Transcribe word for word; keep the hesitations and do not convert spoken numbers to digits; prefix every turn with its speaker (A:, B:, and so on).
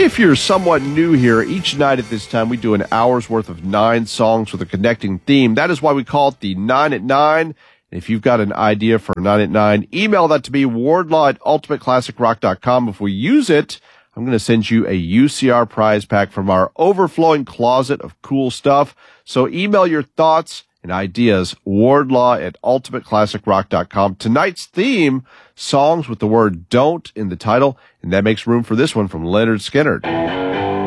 A: If you're somewhat new here, each night at this time we do an hour's worth of nine songs with a connecting theme. That is why we call it the Nine at Nine. If you've got an idea for Nine at Nine, email that to me, wardlaw at ultimate classic rock dot com. If we use it, I'm going to send you a U C R prize pack from our overflowing closet of cool stuff. So email your thoughts and ideas, wardlaw at ultimate classic rock dot com. Tonight's theme, songs with the word don't in the title, and that makes room for this one from Leonard Skinner.